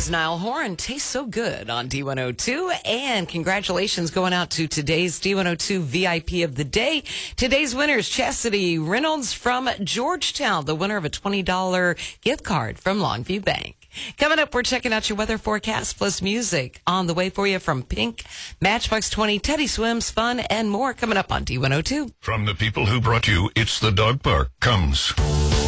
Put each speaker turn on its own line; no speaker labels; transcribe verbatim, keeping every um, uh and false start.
is Niall Horan. Tastes so good on D one oh two. And congratulations going out to today's D one oh two V I P of the day. Today's winner is Chastity Reynolds from Georgetown, the winner of a twenty dollars gift card from Longview Bank. Coming up, we're checking out your weather forecast plus music on the way for you from Pink, Matchbox twenty, Teddy Swims, fun, and more coming up on D one oh two.
From the people who brought you It's the Dog Park comes...